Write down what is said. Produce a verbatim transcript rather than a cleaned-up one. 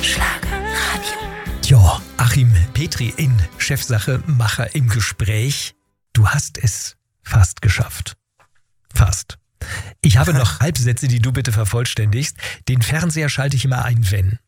Schlagerradio. Ja, Achim Petri in Chefsache Macher im Gespräch. Du hast es fast geschafft. Fast. Ich habe noch Halbsätze, die du bitte vervollständigst. Den Fernseher schalte ich immer ein, wenn.